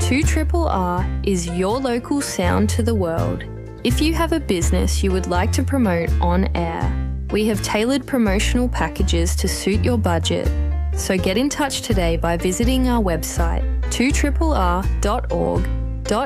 2RRR is your local sound to the world. If you have a business you would like to promote on air, we have tailored promotional packages to suit your budget. So get in touch today by visiting our website 2RRR.org